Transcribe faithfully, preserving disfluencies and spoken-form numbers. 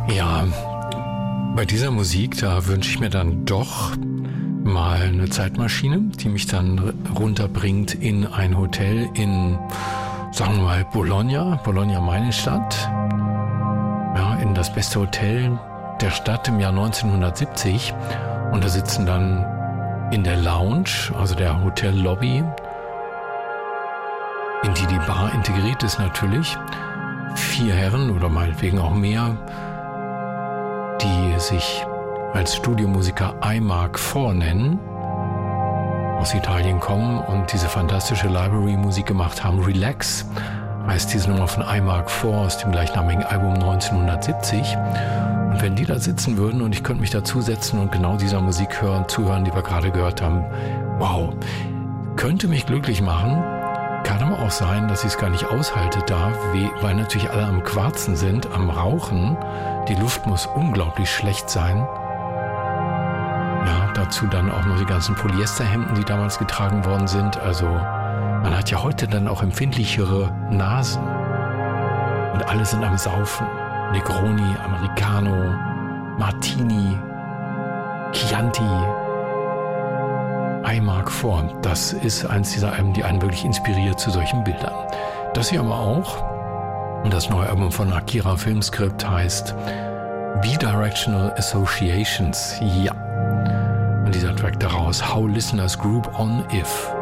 Ja, bei dieser Musik, da wünsche ich mir dann doch mal eine Zeitmaschine, die mich dann runterbringt in ein Hotel in, sagen wir mal, Bologna, Bologna meine Stadt, ja, in das beste Hotel der Stadt im Jahr neunzehnhundertsiebzig, und da sitzen dann in der Lounge, also der Hotellobby, in die die Bar integriert ist natürlich, vier Herren oder meinetwegen auch mehr, die sich als Studiomusiker I Mark vier nennen, aus Italien kommen und diese fantastische Library-Musik gemacht haben. Relax heißt diese Nummer von I Mark vier aus dem gleichnamigen Album neunzehnhundertsiebzig. Und wenn die da sitzen würden und ich könnte mich dazusetzen und genau dieser Musik hören, zuhören, die wir gerade gehört haben, wow, könnte mich glücklich machen. Kann aber auch sein, dass ich es gar nicht aushalte da, weil natürlich alle am Quarzen sind, am Rauchen. Die Luft muss unglaublich schlecht sein. Ja, dazu dann auch noch die ganzen Polyesterhemden, die damals getragen worden sind. Also man hat ja heute dann auch empfindlichere Nasen. Und alle sind am Saufen. Negroni, Americano, Martini, Chianti, I Mark vier. Das ist eins dieser Alben, die einen wirklich inspiriert zu solchen Bildern. Das hier aber auch. Und das neue Album von Akira Filmscript heißt Bidirectional Associations. Ja. Und dieser Track daraus, How Listeners Group on If.